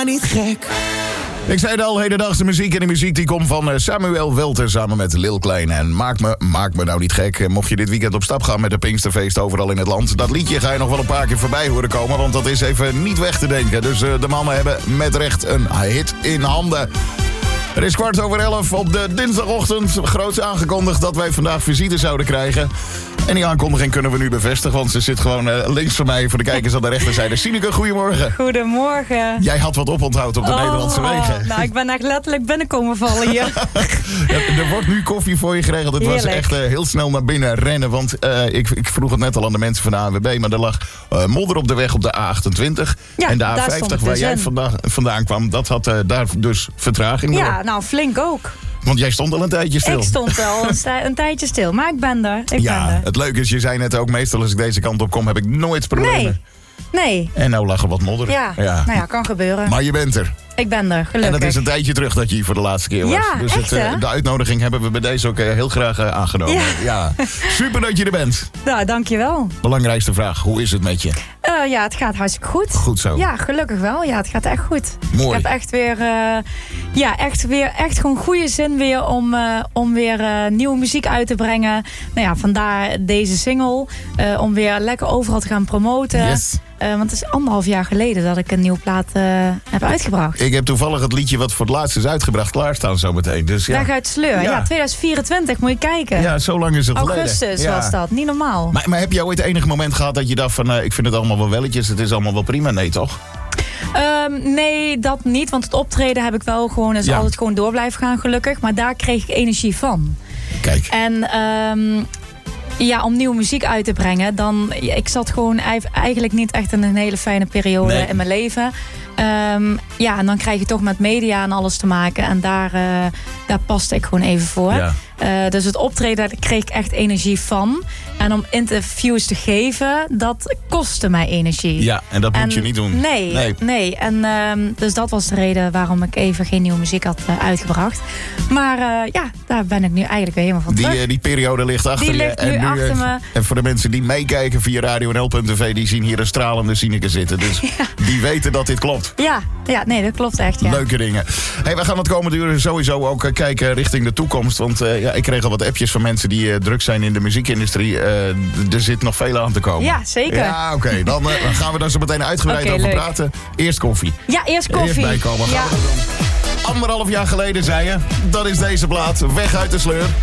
Niet gek. Ik zei het al, hedendaagse muziek. En de muziek die komt van Samuel Welter samen met Lil Kleine. En maak me nou niet gek. Mocht je dit weekend op stap gaan met een Pinksterfeest overal in het land. Dat liedje ga je nog wel een paar keer voorbij horen komen. Want dat is even niet weg te denken. Dus de mannen hebben met recht een hit in handen. Het is 11:15 op de dinsdagochtend. Groots aangekondigd dat wij vandaag visite zouden krijgen. En die aankondiging kunnen we nu bevestigen, want ze zit gewoon links van mij voor de kijkers aan de rechterzijde. Sineke, goedemorgen. Goedemorgen. Jij had wat oponthoud op de Nederlandse wegen. Nou, ik ben echt letterlijk binnenkomen vallen hier. Er wordt nu koffie voor je geregeld. Het was echt heel snel naar binnen rennen. Want ik vroeg het net al aan de mensen van de ANWB, maar er lag modder op de weg op de A28. Ja, en de A50 waar jij vandaan kwam, dat had daar dus vertraging door. Ja, nou flink ook. Want jij stond al een tijdje stil. Ik stond wel een tijdje stil, maar ik ben er. Het leuke is, je zei net ook, meestal als ik deze kant op kom, heb ik nooit problemen. Nee. En nou lag er wat modder. Ja, nou ja, kan gebeuren. Maar je bent er. Ik ben er, gelukkig. En dat is een tijdje terug dat je hier voor de laatste keer was. Ja, dus echt, de uitnodiging hebben we bij deze ook heel graag aangenomen. Ja. Super dat je er bent. Nou, dankjewel. Belangrijkste vraag, hoe is het met je? Ja, het gaat hartstikke goed. Goed zo. Ja, gelukkig wel. Ja, het gaat echt goed. Mooi. Ik heb echt weer, echt gewoon goede zin weer om weer nieuwe muziek uit te brengen. Nou ja, vandaar deze single. Om weer lekker overal te gaan promoten. Yes. Want het is 1,5 jaar geleden dat ik een nieuwe plaat heb uitgebracht. Ik heb toevallig het liedje wat voor het laatst is uitgebracht klaarstaan zometeen. Dus ja. Weg uit Sleur. Ja, 2024, moet je kijken. Ja, zo lang is het geleden. Augustus was dat, niet normaal. Maar heb je ooit het enige moment gehad dat je dacht van... ik vind het allemaal wel welletjes, het is allemaal wel prima? Nee, toch? Nee, dat niet. Want het optreden heb ik wel gewoon... is altijd gewoon door blijven gaan, gelukkig. Maar daar kreeg ik energie van. Kijk. En... om nieuwe muziek uit te brengen, ik zat gewoon eigenlijk niet echt in een hele fijne periode in mijn leven. En dan krijg je toch met media en alles te maken. En daar paste ik gewoon even voor. Ja. Dus het optreden, daar kreeg ik echt energie van. En om interviews te geven, dat kostte mij energie. Ja, en dat moet je niet doen. Nee. En dus dat was de reden waarom ik even geen nieuwe muziek had uitgebracht. Maar daar ben ik nu eigenlijk weer helemaal van terug. Die periode ligt achter je. Die ligt nu achter me. En voor de mensen die meekijken via radionl.tv, die zien hier een stralende Sineke zitten. Dus die weten dat dit klopt. Ja, nee, dat klopt echt. Ja. Leuke dingen. Hey, we gaan het komende uur sowieso ook kijken richting de toekomst. Want ik kreeg al wat appjes van mensen die druk zijn in de muziekindustrie. Er zit nog veel aan te komen. Ja, zeker. Ja, oké. Dan gaan we daar zo meteen uitgebreid over praten. Eerst koffie. Ja, eerst koffie. Eerst bijkomen. Gaan we dat doen. 1,5 jaar geleden zei je, dat is deze plaat. Weg uit de sleur.